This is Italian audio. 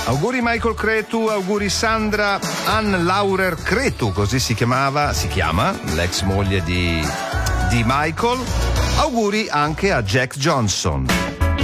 Auguri Michael Cretu, auguri Sandra Ann Laurer Cretu, così si chiama l'ex moglie di Michael. Auguri anche a Jack Johnson.